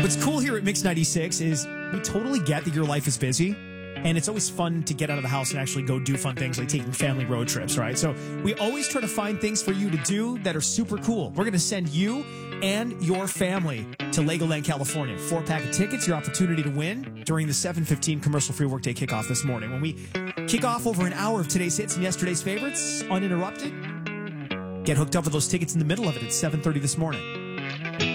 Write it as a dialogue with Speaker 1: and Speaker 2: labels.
Speaker 1: What's cool here at Mix 96 is we totally get that your life is busy, and it's always fun to get out of the house and actually go do fun things like taking family road trips, right? So we always try to find things for you to do that are super cool. We're going to send you and your family to Legoland, California. 4-pack of tickets, your opportunity to win during the 7:15 commercial-free workday kickoff this morning. When we kick off over an hour of today's hits and yesterday's favorites, uninterrupted, get hooked up with those tickets in the middle of it at 7:30 this morning.